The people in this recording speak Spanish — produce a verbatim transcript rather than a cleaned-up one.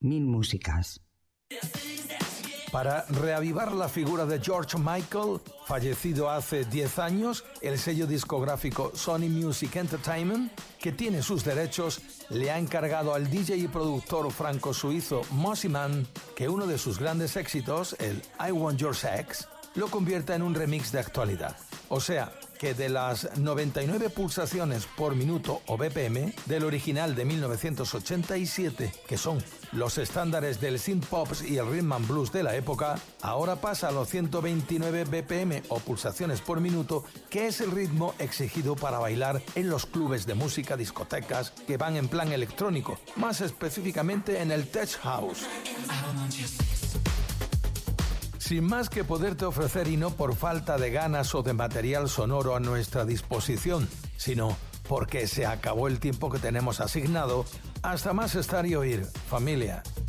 mil músicas. Para reavivar la figura de George Michael, fallecido hace diez años, el sello discográfico Sony Music Entertainment, que tiene sus derechos, le ha encargado al D J y productor franco-suizo Mosey Man que uno de sus grandes éxitos, el I Want Your Sex, lo convierta en un remix de actualidad. O sea, que de las noventa y nueve pulsaciones por minuto o B P M del original de mil novecientos ochenta y siete, que son los estándares del synth pops y el rhythm and blues de la época, ahora pasa a los ciento veintinueve B P M o pulsaciones por minuto, que es el ritmo exigido para bailar en los clubes de música, discotecas que van en plan electrónico, más específicamente en el tech house. Sin más que poderte ofrecer, y no por falta de ganas o de material sonoro a nuestra disposición, sino porque se acabó el tiempo que tenemos asignado, hasta más estar y oír, familia.